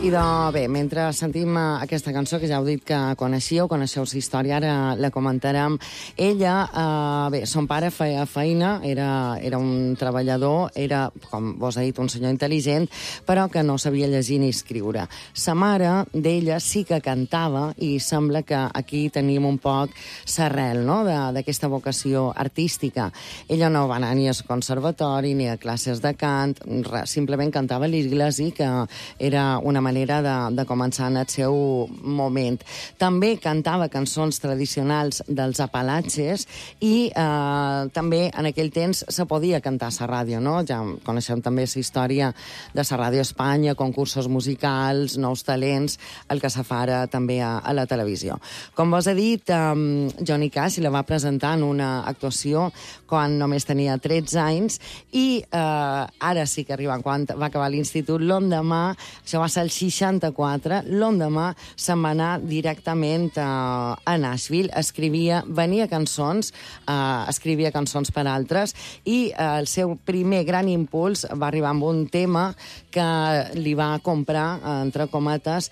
I bé, mentre sentim aquesta cançó, que ja heu dit que coneixeu la història, ara la comentarem. Ella, bé, son pare feia feina, era un treballador, era, com vos he dit, un senyor intel·ligent, però que no sabia llegir ni escriure. Sa mare d'ella sí que cantava i sembla que aquí tenim un poc l'arrel, no?, d'aquesta vocació artística. Ella no va anar ni al conservatori ni a classes de cant, simplement cantava l'església, que era una manera de començar en el seu moment. També cantava cançons tradicionals dels Apalatxes i també en aquell temps se podia cantar a la ràdio, no? Ja coneixem també la història de la Ràdio Espanya, concursos musicals, nous talents, el que se fa ara també a la televisió. Com vos he dit, Johnny Cash la va presentar en una actuació quan només tenia 13 anys i ara sí que arriba, quan va acabar l'institut, l'endemà, això va ser el 64, l'endemà se'n va anar directament a Nashville, venia cançons, escrivia cançons per altres, i el seu primer gran impuls va arribar amb un tema que li va comprar, entre cometes,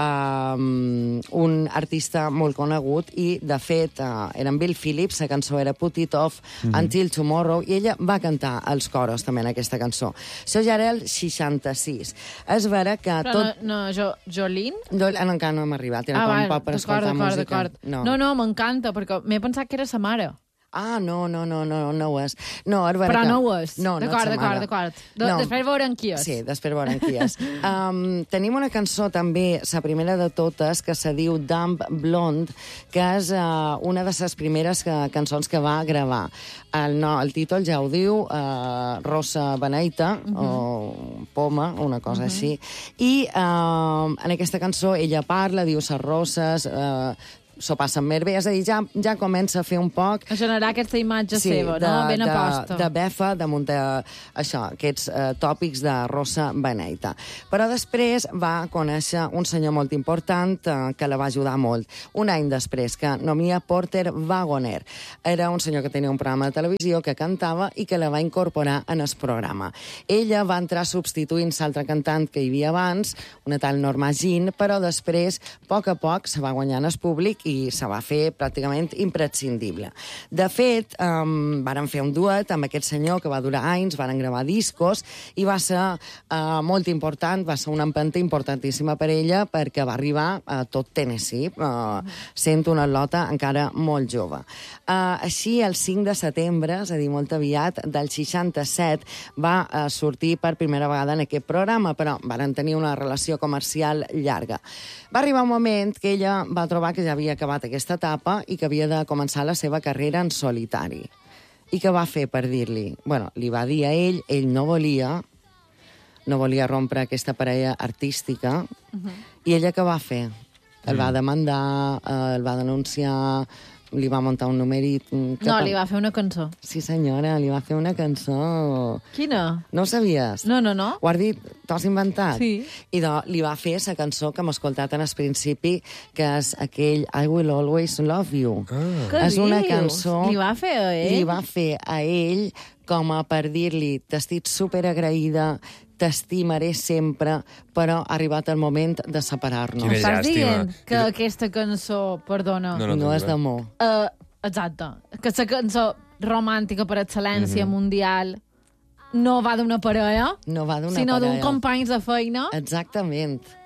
un artista molt conegut, i de fet era en Bill Phillips, la cançó era Put It Off Until Tomorrow, i ella va cantar els coros també en aquesta cançó. Això ja era el 66. És vera que però Jolene? Encara no hem arribat, era com un poc per escoltar música. No, m'encanta, perquè m'he pensat que era sa mare. No ho és. Però no ho és. No, d'acord. Després veurem qui és. Sí, després veurem qui és. Tenim una cançó també, la primera de totes, que se diu Dumb Blonde, que és una de les primeres cançons que va gravar. El títol ja ho diu, Rosa Beneita, o Poma, una cosa així. I en aquesta cançó ella parla, diu ses roses, s'ho passen més bé, és a dir, ja comença a fer un poc... A generar aquesta imatge seva, no? Ben aposta. De befa, damunt aquests tòpics de Rosa Beneita. Però després va conèixer un senyor molt important que la va ajudar molt. Un any després, que nomia Porter Wagoner. Era un senyor que tenia un programa de televisió, que cantava i que la va incorporar en el programa. Ella va entrar substituint l'altre cantant que hi havia abans, una tal Norma Jean, però després, a poc, se va guanyar en el públic i se va fer pràcticament imprescindible. De fet, varen fer un duet amb aquest senyor que va durar anys, varen gravar discos, i va ser molt important, va ser una empenta importantíssima per ella, perquè va arribar a tot Tennessee, sent una atleta encara molt jove. Així, el 5 de setembre, és a dir, molt aviat, del 67, va sortir per primera vegada en aquest programa, però varen tenir una relació comercial llarga. Va arribar un moment que ella va trobar que ja havia acabat aquesta etapa i que havia de començar la seva carrera en solitari. I què va fer per dir-li? Bueno, li va dir a ell no volia rompre aquesta parella artística, i ella què va fer? El va demandar, el va denunciar, li va muntar un numerit... No, li va fer una cançó. Sí, senyora, li va fer una cançó. Quina? No ho sabies? No. Ho has dit? T'ho has inventat? Sí. I li va fer la cançó que hem escoltat en el principi, que és aquell I Will Always Love You. Què és una cançó... Li va fer a ell? Li va fer a ell com a per dir-li t'estic superagraïda, t'estimaré sempre, però ha arribat el moment de separar-nos. Estàs dient que aquesta cançó, perdona... No és d'amor. Exacte. Que la cançó romàntica per excel·lència mundial no va d'una parella, no va d'una sinó parella, d'un company de feina. Exactament.